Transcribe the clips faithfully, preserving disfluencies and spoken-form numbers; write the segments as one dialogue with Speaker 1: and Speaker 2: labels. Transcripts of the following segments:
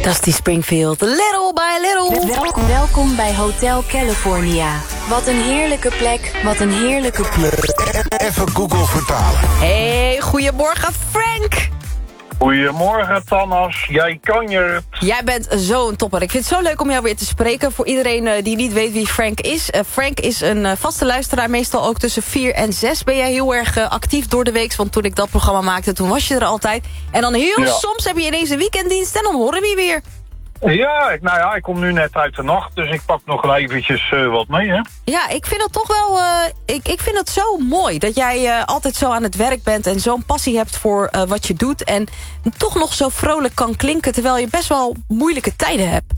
Speaker 1: Dusty Springfield, little by little.
Speaker 2: Welkom, welkom bij Hotel California. Wat een heerlijke plek, wat een heerlijke plek.
Speaker 3: Even Google vertalen.
Speaker 1: Hey, goedemorgen Frank.
Speaker 4: Goedemorgen, Thanos. Jij kan je...
Speaker 1: Jij bent zo'n topper. Ik vind het zo leuk om jou weer te spreken. Voor iedereen uh, die niet weet wie Frank is. Uh, Frank is een uh, vaste luisteraar. Meestal ook tussen vier en zes ben jij heel erg uh, actief door de week. Want toen ik dat programma maakte, toen was je er altijd. En dan heel
Speaker 4: Ja.
Speaker 1: soms heb je ineens een weekenddienst en dan horen we je weer.
Speaker 4: Ja, ik, nou ja, ik kom nu net uit de nacht, dus ik pak nog eventjes uh, wat mee, hè.
Speaker 1: Ja, ik vind het toch wel... Uh, ik, ik vind het zo mooi dat jij uh, altijd zo aan het werk bent... en zo'n passie hebt voor uh, wat je doet... en toch nog zo vrolijk kan klinken... terwijl je best wel moeilijke tijden hebt.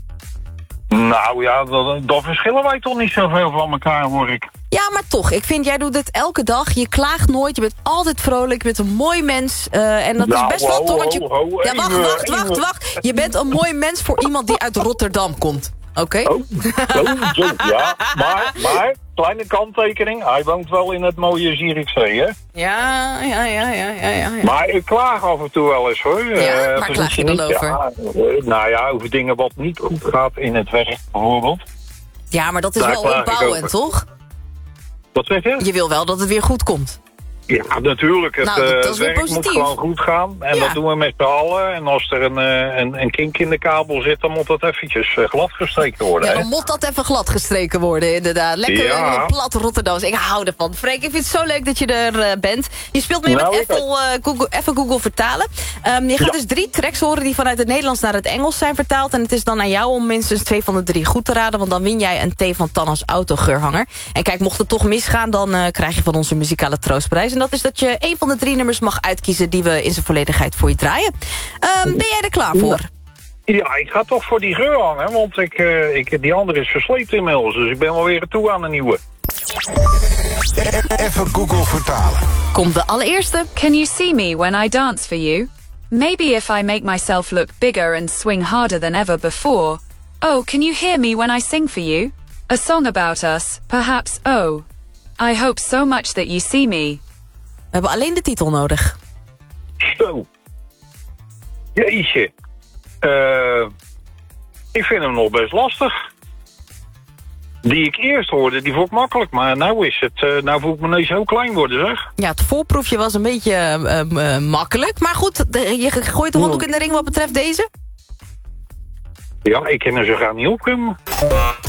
Speaker 4: Nou ja, dat, dat verschillen wij toch niet zoveel van elkaar, hoor ik.
Speaker 1: Ja, maar toch, ik vind, jij doet het elke dag. Je klaagt nooit, je bent altijd vrolijk, je bent een mooi mens. Uh, en dat
Speaker 4: Nou,
Speaker 1: is best wel
Speaker 4: ho,
Speaker 1: toch... want je...
Speaker 4: ho, ho,
Speaker 1: Ja, wacht,
Speaker 4: even,
Speaker 1: wacht, wacht,
Speaker 4: even.
Speaker 1: wacht. Je bent een mooi mens voor iemand die uit Rotterdam komt. Oké? Okay?
Speaker 4: Oh, oh, zo, ja. Maar, maar, kleine kanttekening, hij woont wel in het mooie Zierikzee, hè.
Speaker 1: Ja, ja, ja, ja, ja, ja.
Speaker 4: Maar ik klaag af en toe wel eens, hoor.
Speaker 1: Ja,
Speaker 4: Uh,
Speaker 1: waar klaag je dan
Speaker 4: niet,
Speaker 1: over?
Speaker 4: Ja, uh, nou ja, over dingen wat niet goed gaat in het werk, bijvoorbeeld.
Speaker 1: Ja, maar dat is
Speaker 4: Daar
Speaker 1: wel
Speaker 4: klaag ik
Speaker 1: opbouwend,
Speaker 4: over.
Speaker 1: toch?
Speaker 4: Wat zeg je?
Speaker 1: Je wil wel dat het weer goed komt.
Speaker 4: Ja, natuurlijk. Het,
Speaker 1: Nou, dat is
Speaker 4: uh,
Speaker 1: weer
Speaker 4: werk
Speaker 1: positief.
Speaker 4: moet gewoon goed gaan. En
Speaker 1: Ja.
Speaker 4: dat doen we met z'n allen. En als er een, uh, een, een kink in de kabel zit, dan moet dat eventjes uh, gladgestreken worden.
Speaker 1: Ja,
Speaker 4: hè?
Speaker 1: dan moet dat even glad gestreken worden, inderdaad. Lekker
Speaker 4: Ja.
Speaker 1: uh, plat Rotterdams. Ik hou ervan. Frank, ik vind het zo leuk dat je er uh, bent. Je speelt mee
Speaker 4: Nou,
Speaker 1: met
Speaker 4: ik
Speaker 1: even, uh, Google, even Google vertalen. Um, je gaat
Speaker 4: Ja.
Speaker 1: dus drie tracks horen die vanuit het Nederlands naar het Engels zijn vertaald. En het is dan aan jou om minstens twee van de drie goed te raden. Want dan win jij een thee van Thanos autogeurhanger. En kijk, mocht het toch misgaan, dan uh, krijg je van onze muzikale troostprijs. En dat is dat je één van de drie nummers mag uitkiezen die we in zijn volledigheid voor je draaien. Um, ben jij er klaar voor?
Speaker 4: Ja, ik ga toch voor die geur hangen. Want ik, uh, ik, die andere is versleten inmiddels. Dus ik ben wel weer toe aan een nieuwe.
Speaker 3: Even Google vertalen.
Speaker 1: Komt de allereerste.
Speaker 5: Can you see me when I dance for you? Maybe if I make myself look bigger and swing harder than ever before. Oh, can you hear me when I sing for you? A song about us, perhaps, oh. I hope so much that you see me.
Speaker 1: We hebben alleen de titel nodig.
Speaker 4: Zo. Jeetje. Uh, ik vind hem nog best lastig. Die ik eerst hoorde, die vond ik makkelijk. Maar nou is het, uh, nou voel ik me ineens heel klein worden, zeg.
Speaker 1: Ja, het voorproefje was een beetje uh, uh, makkelijk. Maar goed, de, je gooit de handdoek in de ring wat betreft deze.
Speaker 4: Ja, ik ken er zo graag niet op.